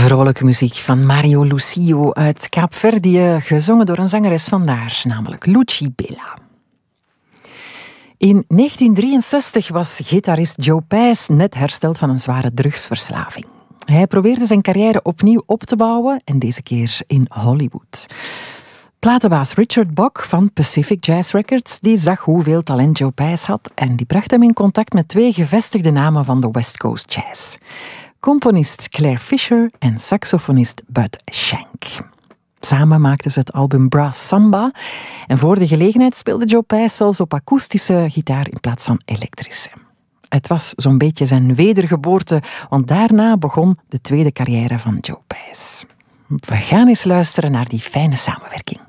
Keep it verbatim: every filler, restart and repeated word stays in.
Vrolijke muziek van Mario Lucio uit Kaapverdië, gezongen door een zangeres van daar, namelijk Luci Bella. In negentien drieënzestig was gitarist Joe Paez net hersteld van een zware drugsverslaving. Hij probeerde zijn carrière opnieuw op te bouwen en deze keer in Hollywood. Platenbaas Richard Bock van Pacific Jazz Records die zag hoeveel talent Joe Paez had en die bracht hem in contact met twee gevestigde namen van de West Coast Jazz. Componist Claire Fisher en saxofonist Bud Shank. Samen maakten ze het album Brass Samba en voor de gelegenheid speelde Joe Paez zelfs op akoestische gitaar in plaats van elektrische. Het was zo'n beetje zijn wedergeboorte, want daarna begon de tweede carrière van Joe Paez. We gaan eens luisteren naar die fijne samenwerking.